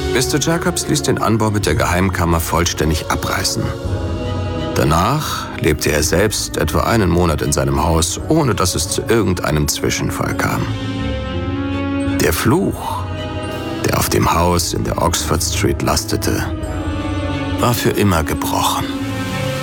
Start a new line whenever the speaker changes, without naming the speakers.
Mr. Jacobs ließ den Anbau mit der Geheimkammer vollständig abreißen. Danach lebte er selbst etwa einen Monat in seinem Haus, ohne dass es zu irgendeinem Zwischenfall kam. Der Fluch, der auf dem Haus in der Oxford Street lastete, war für immer gebrochen.